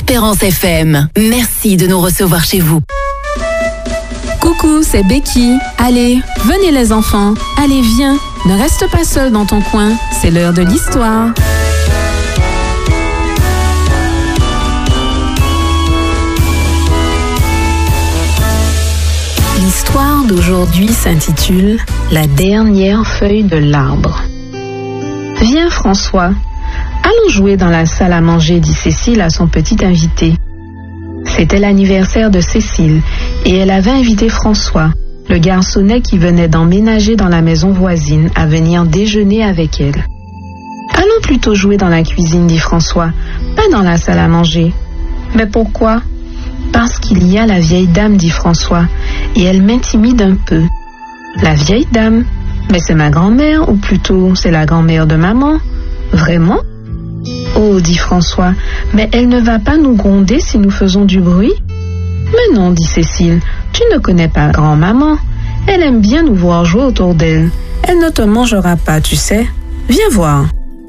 Espérance FM. Merci de nous recevoir chez vous. Coucou, c'est Becky. Allez, venez les enfants. Allez, viens. Ne reste pas seul dans ton coin. C'est l'heure de l'histoire. L'histoire d'aujourd'hui s'intitule « La dernière feuille de l'arbre ». Viens François, allons jouer dans la salle à manger, dit Cécile à son petit invité. C'était l'anniversaire de Cécile et elle avait invité François, le garçonnet qui venait d'emménager dans la maison voisine, à venir déjeuner avec elle. Allons plutôt jouer dans la cuisine, dit François, pas dans la salle à manger. Mais pourquoi ? Parce qu'il y a la vieille dame, dit François, et elle m'intimide un peu. La vieille dame ? Mais c'est ma grand-mère, ou plutôt c'est la grand-mère de maman. Vraiment ? Oh, dit François, mais elle ne va pas nous gronder si nous faisons du bruit ? Mais non, dit Cécile, tu ne connais pas grand-maman. Elle aime bien nous voir jouer autour d'elle. Elle ne te mangera pas, tu sais. Viens voir.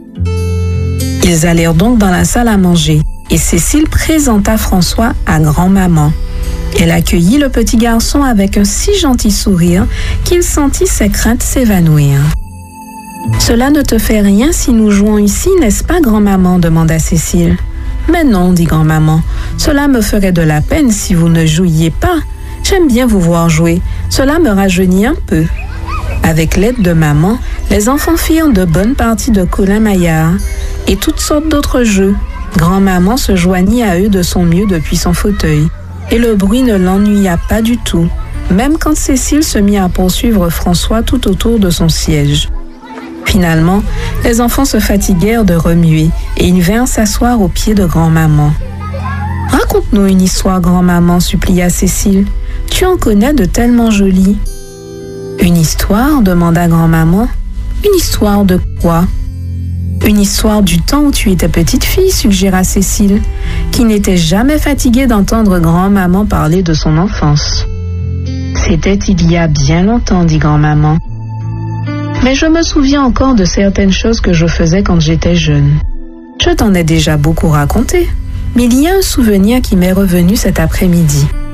Ils allèrent donc dans la salle à manger, et Cécile présenta François à grand-maman. Elle accueillit le petit garçon avec un si gentil sourire qu'il sentit ses craintes s'évanouir. « Cela ne te fait rien si nous jouons ici, n'est-ce pas, grand-maman ?» demanda Cécile. « Mais non, dit grand-maman, cela me ferait de la peine si vous ne jouiez pas. J'aime bien vous voir jouer, cela me rajeunit un peu. » Avec l'aide de maman, les enfants firent de bonnes parties de colin-maillard et toutes sortes d'autres jeux. Grand-maman se joignit à eux de son mieux depuis son fauteuil. Et le bruit ne l'ennuya pas du tout, même quand Cécile se mit à poursuivre François tout autour de son siège. Finalement, les enfants se fatiguèrent de remuer et ils vinrent s'asseoir aux pieds de grand-maman. « Raconte-nous une histoire, grand-maman, supplia Cécile. Tu en connais de tellement jolies. »« Une histoire ?» demanda grand-maman. « Une histoire de quoi ?»« Une histoire du temps où tu étais petite fille, suggéra Cécile, qui n'était jamais fatiguée d'entendre grand-maman parler de son enfance. C'était il y a bien longtemps, dit grand-maman. Mais je me souviens encore de certaines choses que je faisais quand j'étais jeune. Je t'en ai déjà beaucoup raconté, mais il y a un souvenir qui m'est revenu cet après-midi.